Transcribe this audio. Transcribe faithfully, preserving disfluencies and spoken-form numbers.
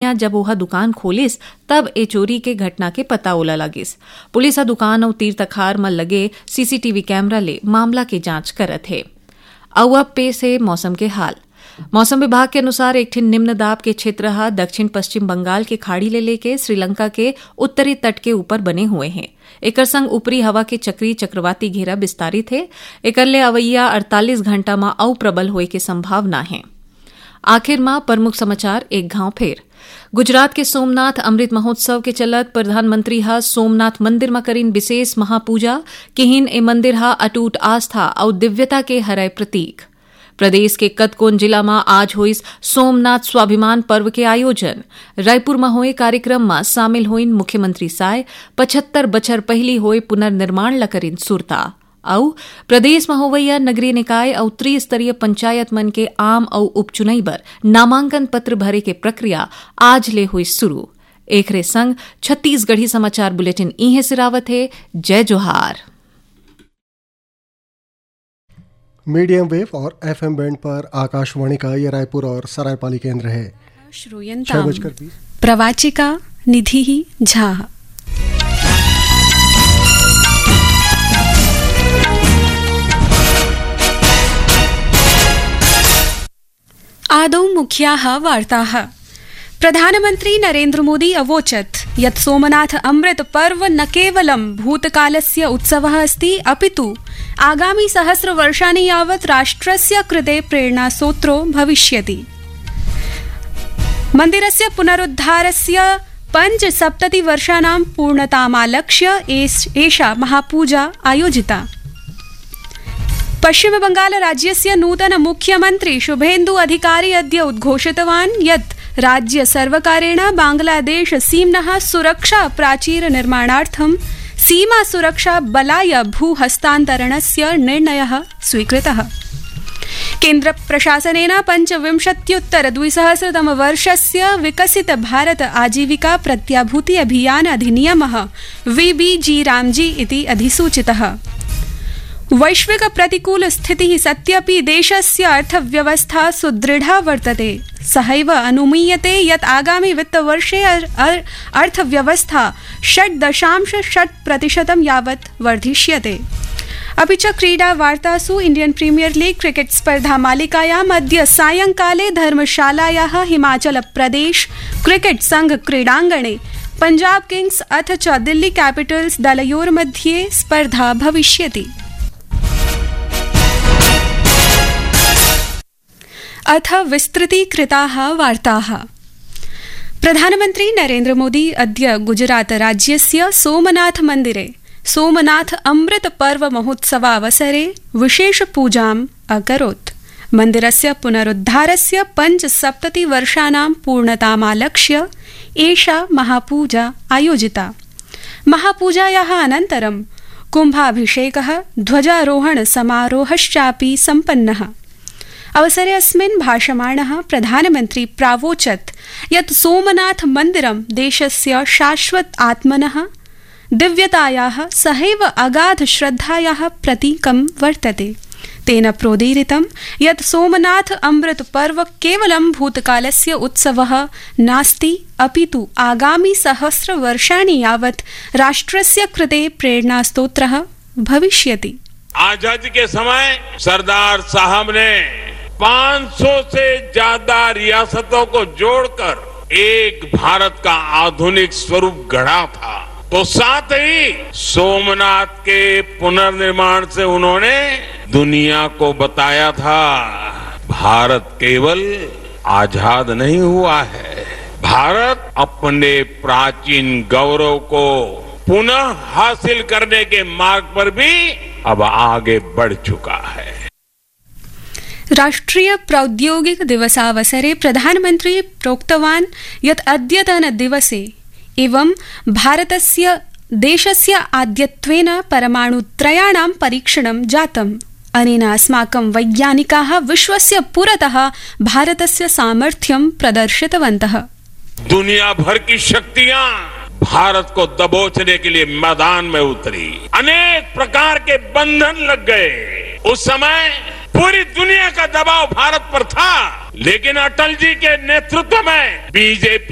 महीना जब वह दुकान खोलिस तब ए चोरी के घटना के पता ओला लगिस। पुलिस दुकान और तीर तखार में लगे सीसीटीवी कैमरा ले मामला के जांच करत है। अब अब पेश है मौसम के हाल। मौसम विभाग के अनुसार एक ठिन निम्न दाब के क्षेत्र हा दक्षिण पश्चिम बंगाल के खाड़ी ले लेके श्रीलंका के उत्तरी तट के ऊपर बने हुए हैं। एकर संग ऊपरी हवा के चक्री चक्रवाती घेरा विस्तारित है। एकर ले अवैया अड़तालीस घंटा में अउ प्रबल होए के संभावना है। आखिर में प्रमुख समाचार एक घाव फेर। गुजरात के सोमनाथ अमृत महोत्सव के चलत प्रधानमंत्री हा सोमनाथ मंदिर में करीन विशेष महापूजा। किहिन ए मंदिर हा अटूट आस्था और दिव्यता के हरय प्रतीक। प्रदेश के कतकोन जिला में आज हुईस सोमनाथ स्वाभिमान पर्व के आयोजन। रायपुर में हुए कार्यक्रम में शामिल हुईन मुख्यमंत्री साय पचहत्तर बछर पहली हुए पुनर्निर्माण लकरिन सुरता। और प्रदेश में होवैया नगरीय निकाय और त्रिस्तरीय पंचायत मन के आम और उपचुनाई बर नामांकन पत्र भरे के प्रक्रिया आज ले हुई शुरू। एकरे संग छत्तीसगढ़ी समाचार बुलेटिन इहे सिरावत है। जय जोहार। मीडियम वेव और एफएम बैंड पर आकाशवाणी का ये रायपुर और सरायपाली केंद्र है। श्रूयन्ताम प्रवाचिका निधि झा। आदौ मुख्याः वार्ताः। प्रधानमंत्री नरेंद्र मोदी अवोचत् यत् सोमनाथ अमृत पर्व न केवलं भूतकालस्य उत्सवः अस्ति अपितु आगामि सहस्रवर्षाणि यावत् राष्ट्रस्य कृते प्रेरणास्रोतो भविष्यति। मन्दिरस्य पुनरुद्धारस्य पञ्चसप्ततिवर्षाणां पूर्णतामालक्ष्य एषा महापूजा आयोजिता। पश्चिम बंगाल राज्यस्य नूतन मुख्यमंत्री शुभेन्दु अधिकारी अद्य उद्घोषितवान् यत् राज्य सर्वकारेण बांग्लादेश सीम्नः सुरक्षा प्राचीर निर्माणार्थं सीमा सुरक्षा बलाय भू हस्तान्तरणस्य निर्णयः स्वीकृतः। केन्द्र प्रशासनेन पञ्चविंशत्युत्तर द्विसहस्रतम वर्षस्य विकसित भारत आजीविका प्रत्याभूति अभियान अधिनियमः वीबीजी रामजी इति अधिसूचितः। वैश्विक प्रतिकूल स्थितिः सत्यपि देशस्य अर्थव्यवस्था सुदृढ़ा वर्तते। सहैव अनुमीयते यत् आगामि वित्तवर्षे अर्थव्यवस्था षट् दशांश षट् प्रतिशतं यावत् वर्धिष्यते। अपि च क्रीडा वार्तासु इंडियन प्रीमियर लीग क्रिकेट स्पर्धा मालिकायाम् अद्य सायंकाले धर्मशालायाः हिमाचल प्रदेश क्रिकेट संघ क्रीडाङ्गणे पंजाब किंग्स अथ च दिल्ली कैपिटल्स दलयोर्मध्ये स्पर्धा भविष्यति। अथ विस्तृतीकृताः वार्ताः। प्रधानमंत्री नरेंद्र मोदी अद्य गुजरात राज्यस्य सोमनाथ मन्दिरे सोमनाथ अमृत पर्व महोत्सवावसरे विशेष पूजाम् अकरोत्। मन्दिरस्य पुनरुद्धारस्य पञ्चसप्तति वर्षाणां पूर्णतामालक्ष्य एषा महापूजा आयोजिता। महापूजायाः अनन्तरं कुम्भाभिषेकः ध्वजारोहण समारोहश्चापि सम्पन्नः। अवसरे अस्मिन् भाषमाणः प्रधानमंत्री प्रावोचत् यत् सोमनाथ मन्दिरं देशस्य शाश्वत आत्मनः दिव्यतायाः सहैव अगाध श्रद्धायाः प्रतीकं वर्तते। तेन प्रोदीरितं यत् सोमनाथ अमृत पर्व केवलं भूतकालस्य उत्सवः नास्ति अपितु आगामि सहस्रवर्षाणि यावत् राष्ट्रस्य कृते प्रेरणास्रोतः भविष्यति। आजादी के समय सरदार साहब ने पाँच सौ से ज्यादा रियासतों को जोड़कर एक भारत का आधुनिक स्वरूप गढ़ा था। तो साथ ही सोमनाथ के पुनर्निर्माण से उन्होंने दुनिया को बताया था भारत केवल आजाद नहीं हुआ है, भारत अपने प्राचीन गौरव को पुनः हासिल करने के मार्ग पर भी अब आगे बढ़ चुका है। राष्ट्रीय प्रौद्योगिक दिवसावसरे प्रधानमंत्री प्रोक्तवान् यत् अद्यतन दिवसे एवं भारतस्य देशस्य आद्यत्वेन परमाणुत्रयाणां परीक्षणं जातम्। अनेन अस्माकं वैज्ञानिकाः विश्वस्य पुरतः भारतस्य सामर्थ्यं प्रदर्शितवन्तः। दुनिया भर की शक्तियां भारत को दबोचने के लिए मैदान में उतरी। अनेक प्रकार के बंधन लग गए। उस समय पूरी दुनिया का दबाव भारत पर था, लेकिन अटल जी के नेतृत्व में बीजेपी